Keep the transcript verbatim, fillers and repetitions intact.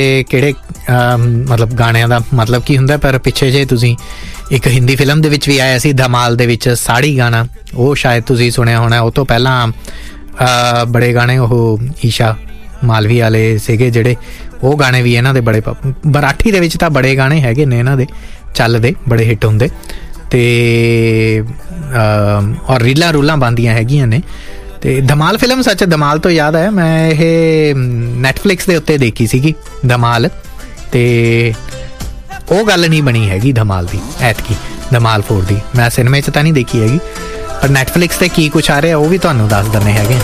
ਕਿਹੜੇ ਮਤਲਬ ਗਾਣਿਆਂ ਦਾ ਮਤਲਬ ਕੀ ਹੁੰਦਾ, ਪਰ ਪਿੱਛੇ ਜੇ ਤੁਸੀਂ ਇੱਕ ਹਿੰਦੀ ਫਿਲਮ ਦੇ ਵਿੱਚ ਵੀ ਆਇਆ ਸੀ ਧਮਾਲ ਦੇ ਵਿੱਚ ਸਾੜੀ ਗਾਣਾ, ਉਹ ਸ਼ਾਇਦ ਤੁਸੀਂ ਸੁਣਿਆ ਹੋਣਾ। ਉਹ ਤੋਂ ਪਹਿਲਾਂ ਬੜੇ ਗਾਣੇ ਉਹ ਈਸ਼ਾ ਮਾਲਵੀ ਵਾਲੇ ਸੀਗੇ ਜਿਹੜੇ, ਉਹ ਗਾਣੇ ਵੀ ਇਹਨਾਂ ਦੇ ਬੜੇ ਮਰਾਠੀ ਦੇ ਵਿੱਚ ਤਾਂ ਬੜੇ ਗਾਣੇ ਹੈਗੇ ਨੇ ਇਹਨਾਂ ਦੇ ਚੱਲਦੇ, ਬੜੇ ਹਿੱਟ ਹੁੰਦੇ। ਅਤੇ ਔਰ ਰੀਲਾਂ ਰੂਲਾਂ ਬਣਦੀਆਂ ਹੈਗੀਆਂ ਨੇ। ਅਤੇ ਧਮਾਲ ਫਿਲਮ, ਸੱਚ ਧਮਾਲ ਤੋਂ ਯਾਦ ਆਇਆ, ਮੈਂ ਇਹ ਨੈਟਫਲਿਕਸ ਦੇ ਉੱਤੇ ਦੇਖੀ ਸੀਗੀ ਧਮਾਲ, ਅਤੇ ਉਹ ਗੱਲ ਨਹੀਂ ਬਣੀ ਹੈਗੀ ਧਮਾਲ ਦੀ ਐਤਕੀ, ਧਮਾਲ ਫੋਰ ਦੀ। ਮੈਂ ਸਿਨੇਮੇ 'ਚ ਤਾਂ ਨਹੀਂ ਦੇਖੀ ਹੈਗੀ, ਪਰ ਨੈਟਫਲਿਕਸ 'ਤੇ ਕੀ ਕੁਛ ਆ ਰਿਹਾ ਉਹ ਵੀ ਤੁਹਾਨੂੰ ਦੱਸ ਦਿੰਦੇ ਹੈਗੇ।